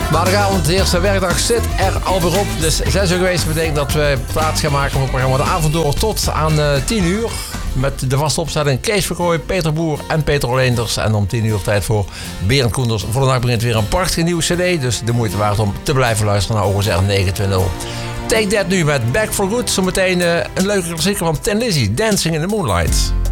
Maandagavond, de eerste werkdag, zit er alweer op. Dus 6 uur geweest betekent dat we plaats gaan maken voor het programma De Avond Door tot aan 10 uur. Met de vaste opstelling Kees Verkooy, Peter Boer en Peter Oleenders. En om 10 uur tijd voor Berend Koenders. Voor de nacht begint weer een prachtige nieuwe cd. Dus de moeite waard om te blijven luisteren naar OSR 920. Take That nu met Back for Good. Zometeen een leuke klassieker van Tin Lizzy, Dancing in the Moonlight.